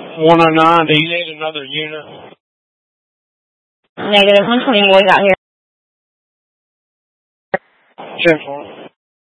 109, do you need another unit? Negative. 120 boys out here. 10-4.